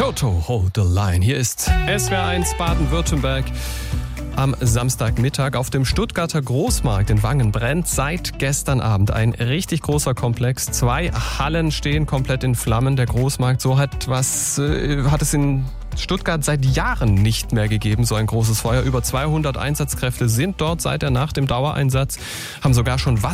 Toto, hold the line. Hier ist SWR1 Baden-Württemberg. Am Samstagmittag auf dem Stuttgarter Großmarkt in Wangen brennt seit gestern Abend ein richtig großer Komplex. 2 Hallen stehen komplett in Flammen. Der Großmarkt, so hat es in Stuttgart seit Jahren nicht mehr gegeben, so ein großes Feuer. Über 200 Einsatzkräfte sind dort seit der Nacht im Dauereinsatz, haben sogar schon